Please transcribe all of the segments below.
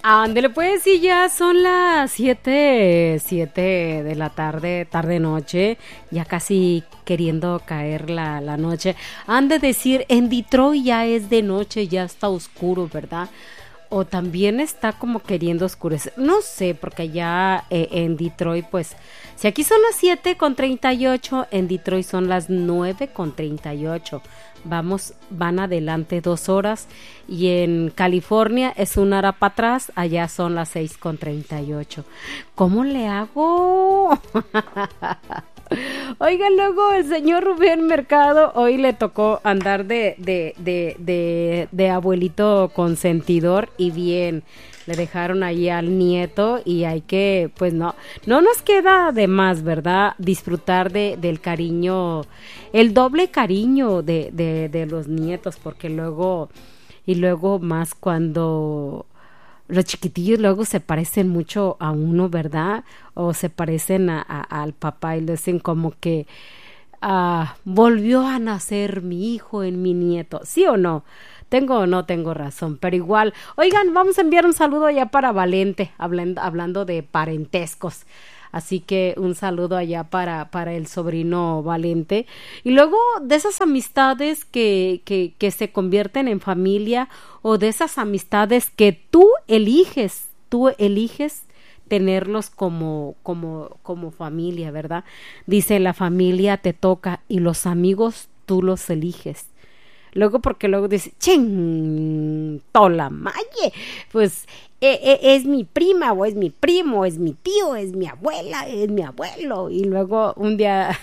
Ándele pues, sí, ya son las 7 de la tarde, tarde-noche, ya casi queriendo caer la noche. Han de decir, en Detroit ya es de noche, ya está oscuro, ¿verdad? O también está como queriendo oscurecer. No sé, porque allá en Detroit, pues, si aquí son las 7:38, en Detroit son las 9:38. Van adelante 2 horas y en California es 1 hora para atrás, allá son las 6:38. ¿Cómo le hago? Oiga, luego el señor Rubén Mercado hoy le tocó andar de abuelito consentidor y bien. Le dejaron ahí al nieto y hay que, pues no nos queda de más, ¿verdad? Disfrutar del cariño, el doble cariño de los nietos, porque luego más cuando los chiquitillos luego se parecen mucho a uno, ¿verdad? O se parecen al papá y le dicen como que volvió a nacer mi hijo en mi nieto, ¿sí o no? ¿Tengo o no tengo razón? Pero igual, oigan, vamos a enviar un saludo allá para Valente, hablando de parentescos. Así que un saludo allá para el sobrino Valente. Y luego de esas amistades que se convierten en familia, o de esas amistades que tú eliges tenerlos como familia, ¿verdad? Dice, la familia te toca y los amigos tú los eliges. Luego, porque luego dice, ¡ching! ¡Tolamaye! Pues es mi prima, o es mi primo, es mi tío, es mi abuela, es mi abuelo. Y luego un día,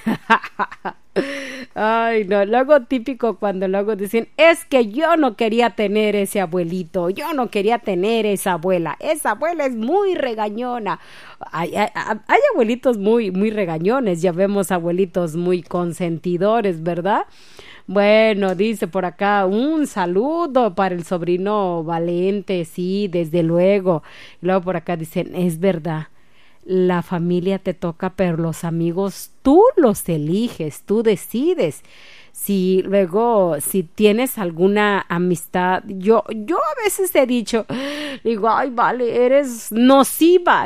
ay no, luego típico cuando luego dicen, es que yo no quería tener ese abuelito, yo no quería tener esa abuela es muy regañona. Hay abuelitos muy regañones, ya vemos abuelitos muy consentidores, ¿verdad? Bueno, dice por acá, un saludo para el sobrino Valente, sí, desde luego. Y luego por acá dicen, es verdad, la familia te toca, pero los amigos tú los eliges, tú decides. Si luego, si tienes alguna amistad, yo a veces he dicho, digo, ay, vale, eres nociva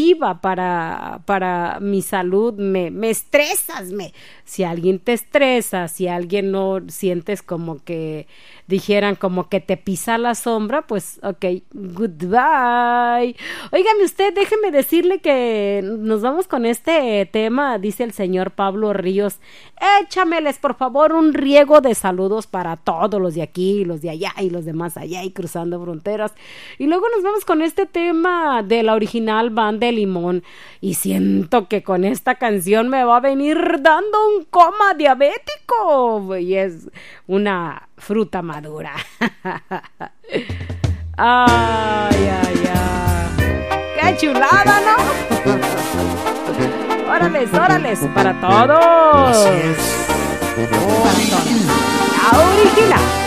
para mi salud, me estresas, si alguien te estresa, si alguien no sientes como que dijeran como que te pisa la sombra, pues ok, goodbye. Óigame usted, déjeme decirle que nos vamos con este tema, dice el señor Pablo Ríos, échameles por favor un riego de saludos para todos los de aquí, los de allá y los demás allá y cruzando fronteras. Y luego nos vamos con este tema de la original Banda de Limón y siento que con esta canción me va a venir dando un coma diabético y es una fruta madura. Ay, qué chulada, ¿no? Órales, para todos. Así es. La original.